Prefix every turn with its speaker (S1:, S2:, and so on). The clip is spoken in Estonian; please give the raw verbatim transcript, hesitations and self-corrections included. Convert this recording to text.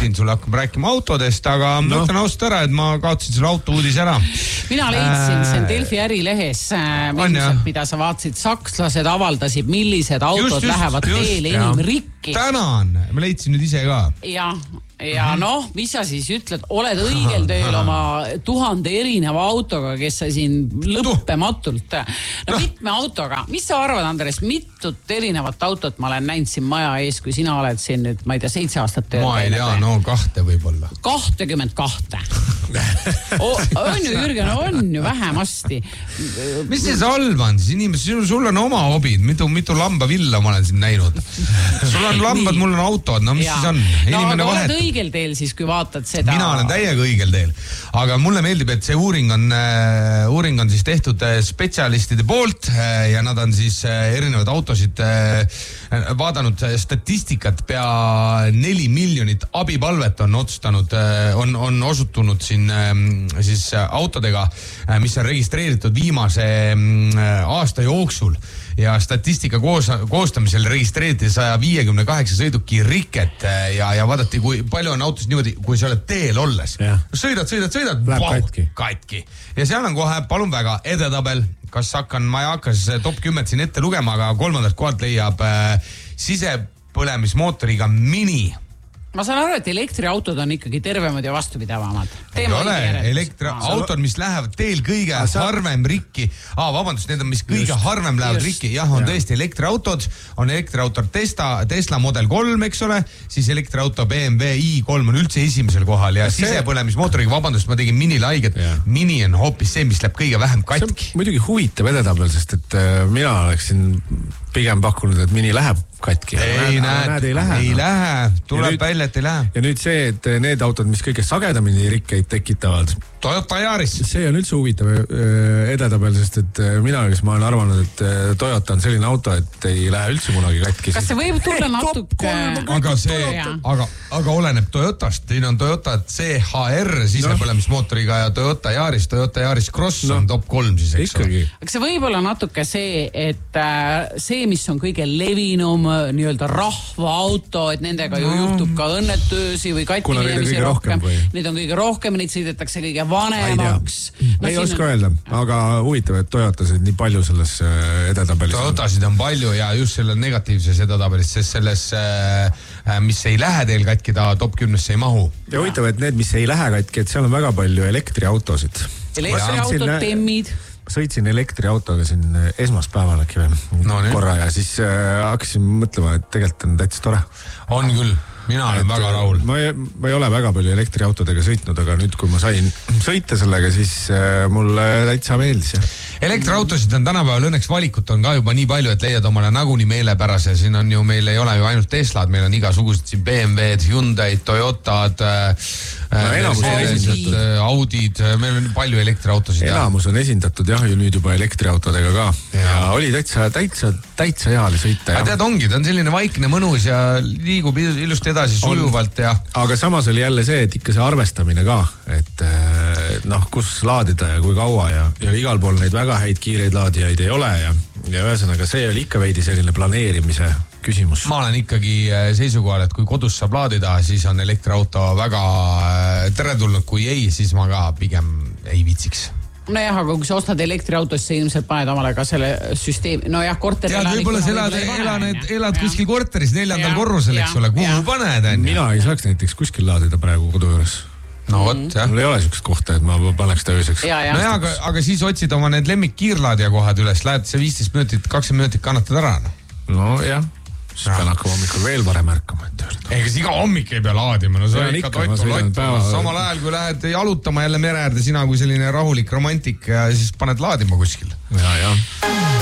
S1: pidin sulle hakkama rääkima autodest, aga no. ma ütlen ausalt ära, et ma kaotasin selle auto uudis ära.
S2: Mina leidsin äh, sen Delfi ärilehes, äh, mida sa vaatasid, sakslased avaldasid, millised autod just, just, lähevad just, teele enim rikki.
S1: Tänan, ma leidsin nüüd ise ka.
S2: Ja Ja noh, mis sa siis ütled, oled õigel tööl oma tuhande erineva autoga, kes sa siin lõppematult. No mitme autoga, mis sa arvad, Andres, mitut erinevat autot ma olen näinud siin maja ees, kui sina oled siin nüüd, ma ei tea, seitse aastat tööl.
S1: Ma ei tea, no kahte võib-olla.
S2: kahtekümmend kahte. On ju, Jürgen, on ju vähemasti.
S1: Mis see salv on siis? Inimesed, sul on oma hobid, mitu, mitu lamba villa ma olen siin näinud. Sul on lambad, mul on autod, no mis ja. siis on? Inimene
S2: no,
S1: vahet.
S2: õigel teel siis, kui vaatad seda.
S1: Mina olen täiega õigel teel, aga mulle meeldib, et see uuring on, uh, uuring on siis tehtud uh, spetsialistide poolt uh, ja nad on siis uh, erinevad autosid uh, vaadanud uh, statistikat, pea neli miljonit abipalvet on otsustanud, uh, on, on osutunud siin uh, siis uh, autodega, uh, mis on registreeritud viimase uh, aasta jooksul ja statistika koos, koostamisel registreeriti saja viiekümne kaheksa sõiduki riket ja, ja vaadati, kui palju on autos niimoodi, kui sa oled teel olles. Sõidad, sõidad, sõidad,
S3: wow, katki.
S1: katki. Ja seal on kohe, palun väga, edetabel, kas hakkan, ma ei hakka siis top kümmet siin ette lugema, aga kolmandalt kohalt leiab äh, sisepõlemismootoriga Mini.
S2: Ma saan aru, et elektriautod on ikkagi tervemad ja vastupidavamad.
S1: Ei ole, elektriautod, mis lähevad teel kõige sa... harvem rikki. Aa, vabandust, need on, mis kõige just, harvem lähevad just. rikki. Jah, on ja. tõesti elektriautod, on elektriautor Tesla, Tesla Model kolm, eks ole, siis elektriauto B M W i kolm on üldse esimesel kohal ja see... sisepõlemismootoriga, vabandust, ma tegin Minile haiget. Ja. Mini on hoopis see, mis läheb kõige vähem katki.
S3: See muidugi huvitab edetabel, sest et äh, mina oleksin pigem pakkunud, et Mini läheb katki.
S1: Ei, näed, näed, ei lähe. Ei no. lähe, tuleb nüüd, välja, et ei lähe.
S3: Ja nüüd see, et need autod, mis kõige sagedamini rikkeid tekitavad.
S1: Toyota Yaris.
S3: See on üldse huvitav edetabel, sest et mina, kes ma olen arvanud, et Toyota on selline auto, et ei lähe üldse kunagi katki.
S2: Kas see võib tulla natuke?
S1: Aga see, aga, aga oleneb Toyotast. Siin on Toyota C H R sisepõlemismootoriga ja Toyota Yaris, Toyota Yaris Cross no. on top kolm siis, eks
S3: ole.
S2: Aga see võib olla natuke see, et see, mis on kõige levinum nii-öelda rahvaauto, et nendega ju juhtub ka õnnetusi või katki minemisi rohkem. Või? Neid on kõige rohkem, neid sõidetakse kõige vanemaks.
S3: No, ei oska on... öelda, aga huvitav, et Toyotasid nii palju selles edetabelis.
S1: Toyotasid on palju ja just selle negatiivses edetabelis, sest selles, mis ei lähe teil katki, ta top kümnesse ei mahu.
S3: Ja huvitav, et need, mis ei lähe katki, et seal on väga palju elektriautosid.
S2: Elektriautod, temmid.
S3: Sõitsin elektriautoga siin esmaspäeval äkki või no, korra ja siis äh, hakkasin mõtlema, et tegelikult on täitsa tore.
S1: On küll, mina olen et, väga rahul.
S3: Ma ei, ma ei ole väga palju elektriautodega sõitnud, aga nüüd, kui ma sain sõita sellega, siis äh, mulle täitsa meeldis. Ja.
S1: Elektriautosid on tänapäeval õnneks valikut on ka juba nii palju, et leiad omale nagunii meelepärase. Siin on ju, meil ei ole ju ainult Teslad, meil on igasugused siin B M W-d, Hyundai, Toyotad, no, esindatud, Audid, meil on palju elektriautosid.
S3: Enamus on esindatud jah, ju nüüd juba elektriautodega ka. Ja, ja oli täitsa, täitsa, täitsa hea oli sõita.
S1: Ja tead, ongi, ta on selline vaikne mõnus ja liigub ilusti edasi sujuvalt. Ja...
S3: Aga samas oli jälle see, et ikka see arvestamine ka, et noh, kus laadida ja kui kaua ja, ja igal pool neid väga häid kiireid laadijaid ei ole ja, ja ühesõnaga see oli ikka veidi selline planeerimise küsimus. Ma
S1: olen ikkagi seisukohal, et kui kodus saab laadida, siis on elektriauto väga teretulnud, kui ei, siis ma ka pigem ei viitsiks.
S2: No jah, aga kui sa ostad elektriautost, sa ilmselt paned omale ka selle süsteemi, no jah, korteri
S1: tead, võib-olla sa elad, elad, elad kuskil korteris neljandal ja, korrusel, eks ole, kuhu paned?
S3: Mina ei saaks näiteks kuskil laadida praegu kodu juures.
S1: No vot, jah.
S3: Mul ei ole sükest kohta, et ma paneks ta ööseks.
S2: Ja, ja.
S1: No jah, aga, aga siis otsid oma need lemmik kiirlaadija kohad üles, lähed see viisteist minutit, kakskümmend minutit kannatad ära.
S3: No jah. Siis pean hakkama hommikul veel varem märkama.
S1: Ega siis iga hommik ei pea laadima. No sa ikka toitu loitu. Samal ajal, kui lähed jalutama jälle mere äärde, sina kui selline rahulik romantik ja siis paned laadima kuskil.
S3: Ja, ja.